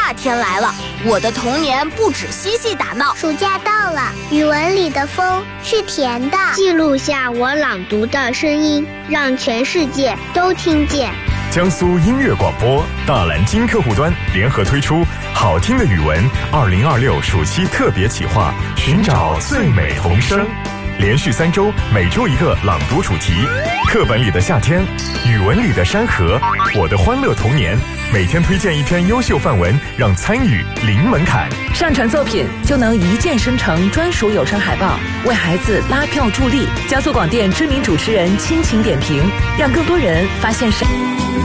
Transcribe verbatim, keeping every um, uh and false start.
夏天来了，我的童年不止嬉戏打闹。 暑假到了，语文里的风是甜的。 记录下我朗读的声音，让全世界都听见。 江苏音乐广播、大蓝鲸客户端联合推出好听的语文二零二六暑期特别企划，寻找最美童声。连续三周，每周一个朗读主题，课本里的夏天，语文里的山河，我的欢乐童年。每天推荐一篇优秀范文，让参与零门槛。 上传作品就能一键生成专属有声海报，为孩子拉票助力。江苏广电知名主持人亲情点评，让更多人发现声。